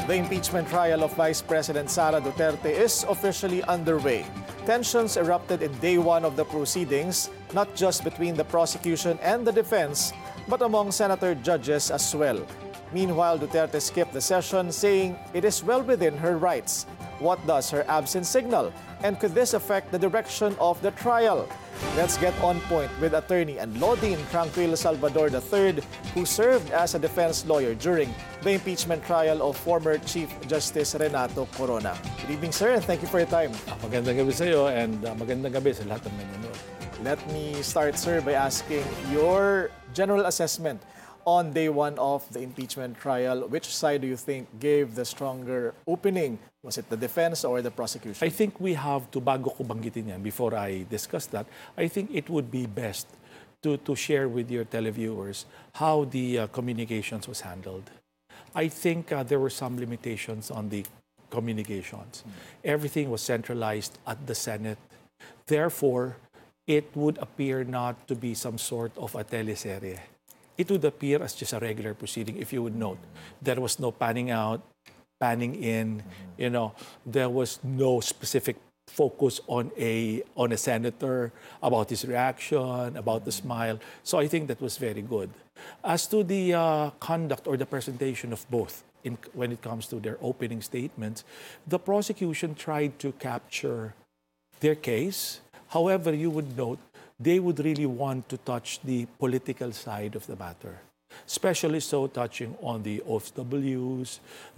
The impeachment trial of Vice President Sara Duterte is officially underway. Tensions erupted in day one of the proceedings, not just between the prosecution and the defense, but among senator judges as well. Meanwhile, Duterte skipped the session, saying it is well within her rights. What does her absence signal? And could this affect the direction of the trial? Let's get on point with attorney and law dean Tranquil Salvador III, who served as a defense lawyer during the impeachment trial of former Chief Justice Renato Corona. Good evening, sir, and thank you for your time. Magandang gabi sa iyo and magandang gabi sa lahat ng nanonood. Let me start, sir, by asking your general assessment on day one of the impeachment trial. Which side do you think gave the stronger opening? Was it the defense or the prosecution? I think we have to, bago ko banggitin yan, before I discuss that, I think it would be best to share with your televiewers how the communications was handled. I think there were some limitations on the communications. Everything was centralized at the Senate. Therefore, it would appear not to be some sort of a teleserye. It would appear as just a regular proceeding. If you would note, there was no panning out, panning in. You know, there was no specific focus on a senator, about his reaction, about the smile. So I think that was very good. As to the conduct or the presentation of both, when it comes to their opening statements, the prosecution tried to capture their case. However, you would note they would really want to touch the political side of the matter, especially so touching on the OFWs,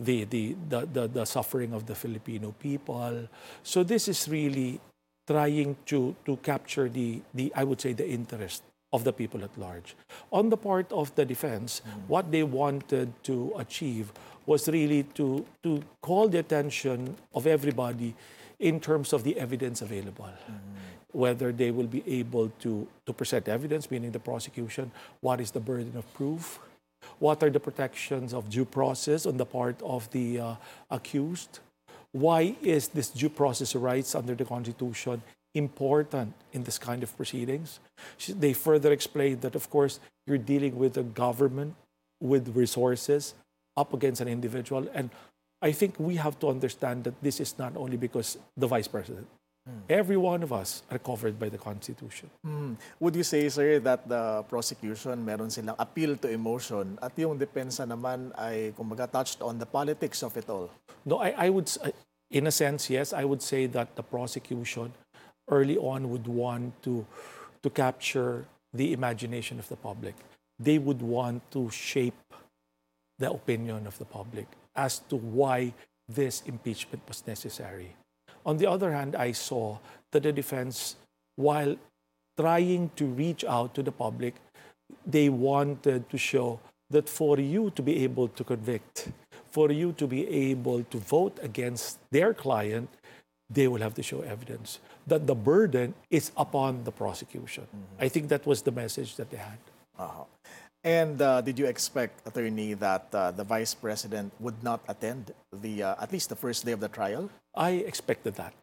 the suffering of the Filipino people. So this is really trying to capture the I would say the interest of the people at large. On the part of the defense, what they wanted to achieve was really to call the attention of everybody in terms of the evidence available. Whether they will be able to present evidence, meaning the prosecution, what is the burden of proof, what are the protections of due process on the part of the accused, why is this due process rights under the Constitution important in this kind of proceedings. They further explained that, of course, you're dealing with a government with resources up against an individual. And I think we have to understand that this is not only because the Vice President. Every one of us are covered by the Constitution. Would you say, sir, that the prosecution meron silang appeal to emotion at yung depensa naman ay kumbaga touched on the politics of it all? No, I would, in a sense, yes, I would say that the prosecution early on would want to capture the imagination of the public. They would want to shape the opinion of the public as to why this impeachment was necessary. On the other hand, I saw that the defense, while trying to reach out to the public, they wanted to show that for you to be able to convict, for you to be able to vote against their client, they will have to show evidence that the burden is upon the prosecution. I think that was the message that they had. And did you expect, attorney, that the Vice President would not attend at least the first day of the trial? I expected that.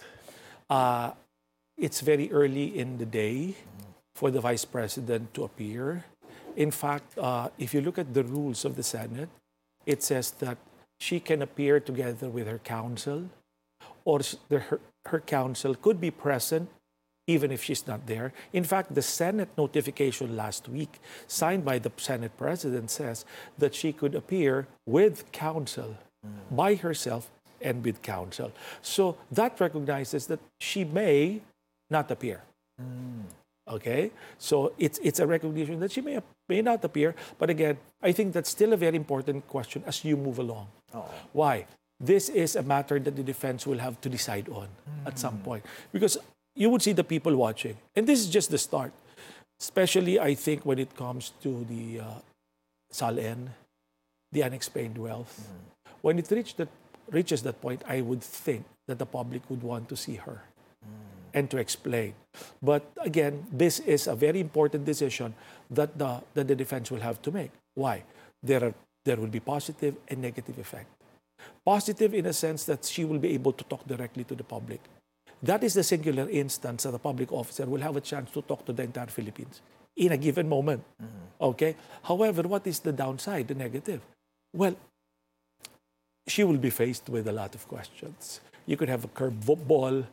It's very early in the day for the Vice President to appear. In fact, if you look at the rules of the Senate, it says that she can appear together with her counsel, or her counsel could be present even if she's not there. In fact, the Senate notification last week, signed by the Senate President, says that she could appear with counsel, by herself and with counsel. So that recognizes that she may not appear. Okay? So it's a recognition that she may not appear. But again, I think that's still a very important question as you move along. Why? This is a matter that the defense will have to decide on at some point. Because you would see the people watching. And this is just the start. Especially, I think, when it comes to the SALN, the unexplained wealth. When it reaches that point, I would think that the public would want to see her and to explain. But again, this is a very important decision that the defense will have to make. Why? There will be positive and negative effect. Positive in a sense that she will be able to talk directly to the public. That is the singular instance that a public officer will have a chance to talk to the entire Philippines in a given moment. Okay? However, what is the downside, the negative? Well, she will be faced with a lot of questions. You could have a curveball.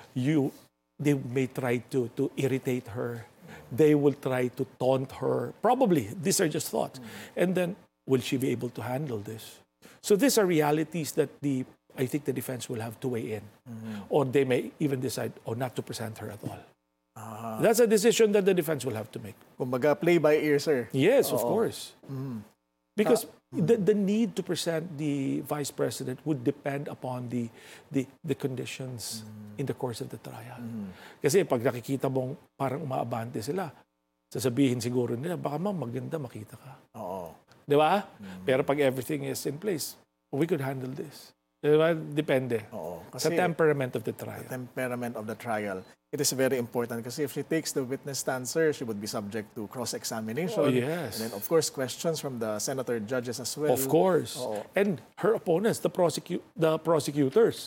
They may try to irritate her. They will try to taunt her. Probably, these are just thoughts. And then, will she be able to handle this? So these are realities that I think the defense will have to weigh in. Or they may even decide not to present her at all. That's a decision that the defense will have to make. Kumbaga, play by ear, sir. Yes, of course. Because the need to present the vice president would depend upon the conditions in the course of the trial. Kasi pag nakikita mong parang umaabante sila, sasabihin siguro nila, baka maganda makita ka. Di ba? Pero pag everything is in place, we could handle this. Diba? Depende. Sa temperament of the trial. The temperament of the trial. It is very important kasi if she takes the witness stand, sir, she would be subject to cross-examination. Yes. And then, of course, questions from the senator judges as well. Of course. And her opponents, the prosecutors.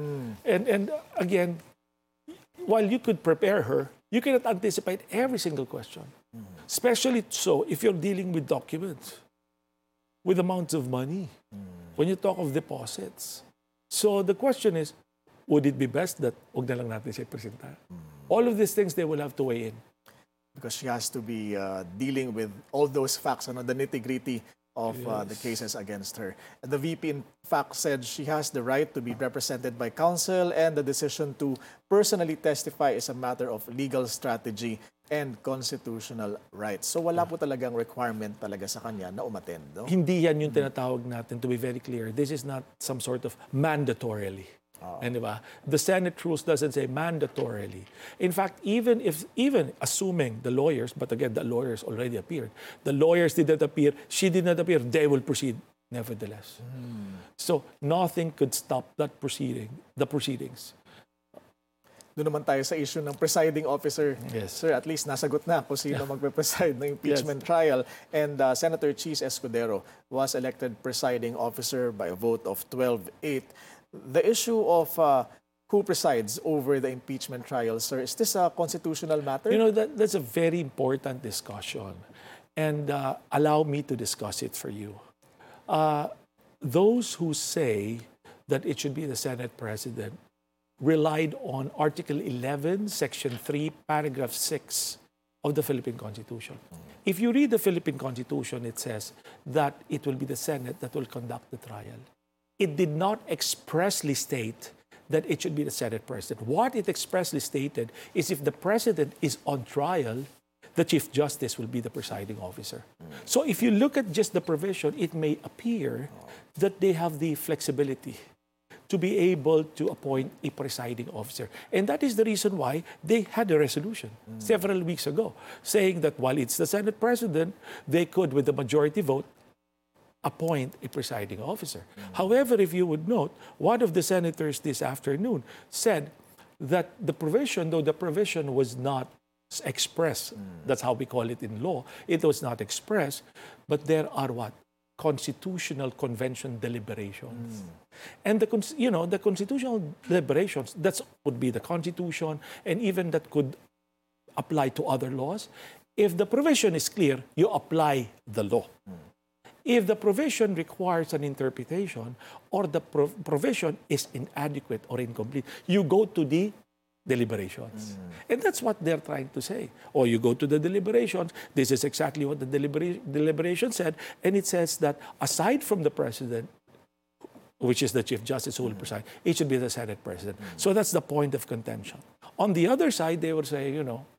And again, while you could prepare her, you cannot anticipate every single question. Especially so if you're dealing with documents, with amounts of money. When you talk of deposits. So the question is, would it be best that huwag na lang natin siya presenta? All of these things they will have to weigh in. Because she has to be dealing with all those facts, the nitty-gritty of the cases against her. And the VP, in fact, said she has the right to be represented by counsel and the decision to personally testify is a matter of legal strategy and constitutional rights. So wala po talagang requirement talaga sa kanya na umattend. No? Hindi yan yung tinatawag natin, to be very clear. This is not some sort of mandatorily. And diba? The Senate rules doesn't say mandatorily. In fact, even assuming the lawyers, but again, the lawyers already appeared, the lawyers did not appear, she did not appear, they will proceed nevertheless. So nothing could stop the proceedings. Doon naman tayo sa issue ng presiding officer. Yes. Sir, at least nasagot na kung sino magpe-preside ng impeachment trial. And Senator Cheese Escudero was elected presiding officer by a vote of 12-8. The issue of who presides over the impeachment trial, sir, is this a constitutional matter? You know, that's a very important discussion. And allow me to discuss it for you. Those who say that it should be the Senate President relied on Article 11, Section 3, Paragraph 6 of the Philippine Constitution. If you read the Philippine Constitution, it says that it will be the Senate that will conduct the trial. It did not expressly state that it should be the Senate President. What it expressly stated is if the President is on trial, the Chief Justice will be the presiding officer. So if you look at just the provision, it may appear that they have the flexibility to be able to appoint a presiding officer. And that is the reason why they had a resolution several weeks ago, saying that while it's the Senate President, they could, with the majority vote, appoint a presiding officer. However, if you would note, one of the senators this afternoon said that the provision, though the provision was not expressed, that's how we call it in law, it was not expressed, but there are what? Constitutional Convention deliberations. And the constitutional deliberations, that would be the Constitution, and even that could apply to other laws. If the provision is clear, you apply the law. If the provision requires an interpretation or the provision is inadequate or incomplete, you go to the deliberations. And that's what they're trying to say. Or you go to the deliberations. This is exactly what the deliberation said. And it says that aside from the President, which is the Chief Justice who will preside, it should be the Senate President. So that's the point of contention. On the other side, they would say,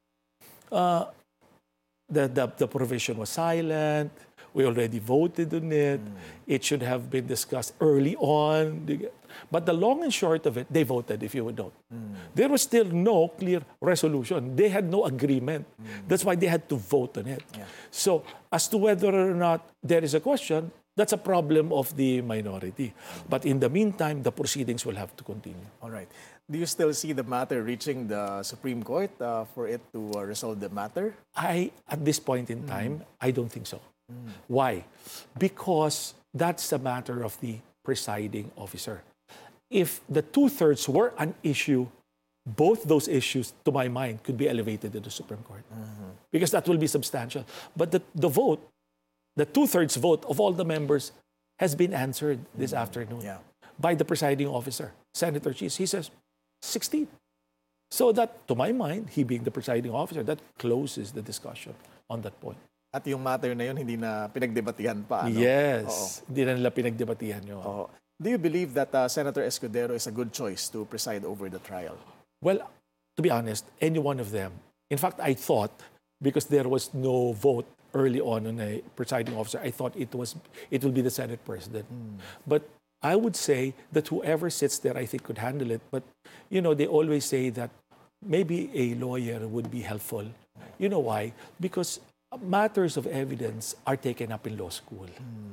the provision was silent. We already voted on it. It should have been discussed early on. But the long and short of it, they voted, if you would note. There was still no clear resolution. They had no agreement. That's why they had to vote on it. Yeah. So as to whether or not there is a question, that's a problem of the minority. But in the meantime, the proceedings will have to continue. All right. Do you still see the matter reaching the Supreme Court for it to resolve the matter? At this point in time, I don't think so. Why? Because that's a matter of the presiding officer. If the two-thirds were an issue, both those issues, to my mind, could be elevated to the Supreme Court. Because that will be substantial. But the vote, the two-thirds vote of all the members has been answered this afternoon Yeah. by the presiding officer, Senator Cheese. He says 16. So that, to my mind, he being the presiding officer, that closes the discussion on that point. At yung matter na yun, hindi na pinagdebatihan pa. Ano? Yes. Hindi na nila pinagdebatihan yun. Oo. Do you believe that Senator Escudero is a good choice to preside over the trial? Well, to be honest, any one of them. In fact, I thought, because there was no vote early on a presiding officer, I thought it will be the Senate President. But I would say that whoever sits there, I think, could handle it. But, you know, they always say that maybe a lawyer would be helpful. You know why? Because matters of evidence are taken up in law school.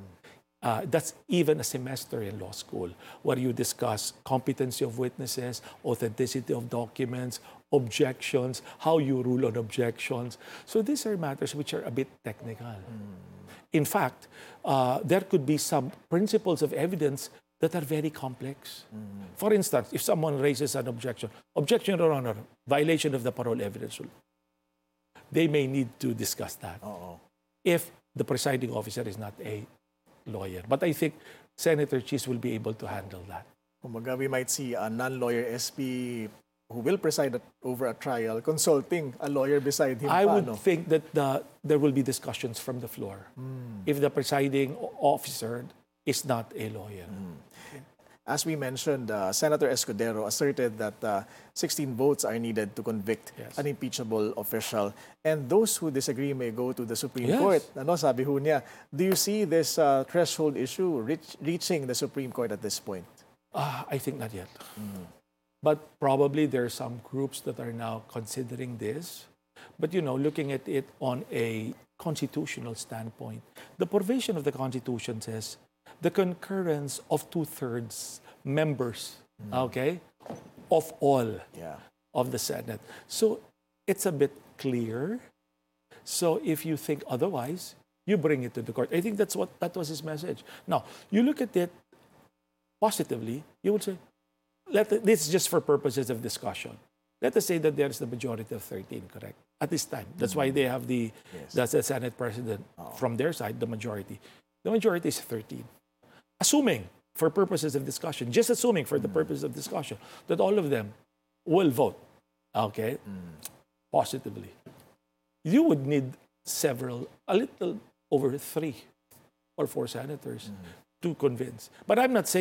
That's even a semester in law school, where you discuss competency of witnesses, authenticity of documents, objections, how you rule on objections. So these are matters which are a bit technical. In fact, there could be some principles of evidence that are very complex. For instance, if someone raises an objection, Your Honor, violation of the parole evidence rule, they may need to discuss that if the presiding officer is not a lawyer. But I think Senator Cheese will be able to handle that. Kumbaga, we might see a non-lawyer SP who will preside over a trial consulting a lawyer beside him. I would no? think that there will be discussions from the floor if the presiding officer is not a lawyer. As we mentioned, Senator Escudero asserted that 16 votes are needed to convict an impeachable official. And those who disagree may go to the Supreme Court. Ano, sabi ho niya, do you see this threshold issue reaching the Supreme Court at this point? I think not yet. But probably there are some groups that are now considering this. But, you know, looking at it on a constitutional standpoint, the provision of the Constitution says the concurrence of 2/3 members, okay, of all of the Senate. So it's a bit clear. So if you think otherwise, you bring it to the court. I think that was his message. Now, you look at it positively, you would say, this is just for purposes of discussion. Let us say that there's the majority of 13, correct? At this time. That's why they have that's the Senate President. From their side, the majority. The majority is 13. Assuming, for purposes of discussion, just assuming for the purpose of discussion, that all of them will vote, okay, positively. You would need a little over 3 or 4 senators to convince. But I'm not saying